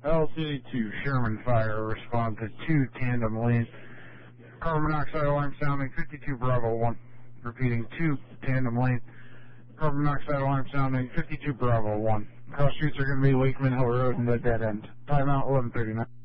LCD2, Sherman Fire, respond to 2 tandem lanes. Carbon monoxide alarm sounding 52 Bravo 1. Repeating 2 tandem lanes. Carbon monoxide alarm sounding 52 Bravo 1. Cross streets are going to be Wakeman Hill Road and the dead end. Timeout 11:39.